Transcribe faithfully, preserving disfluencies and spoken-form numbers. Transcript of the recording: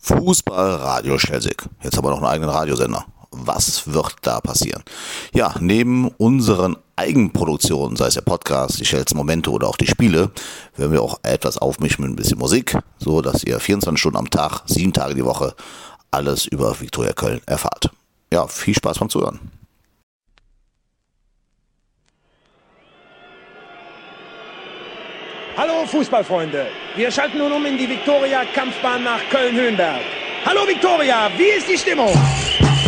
Fußball Radio Schelsig. Jetzt haben wir noch einen eigenen Radiosender. Was wird da passieren? Ja, neben unseren Eigenproduktionen, sei es der Podcast, die Schels Momente oder auch die Spiele, werden wir auch etwas aufmischen mit ein bisschen Musik, so dass ihr vierundzwanzig Stunden am Tag, sieben Tage die Woche alles über Viktoria Köln erfahrt. Ja, viel Spaß beim Zuhören. Hallo Fußballfreunde, wir schalten nun um in die Viktoria Kampfbahn nach Köln-Höhenberg. Hallo Viktoria, wie ist die Stimmung?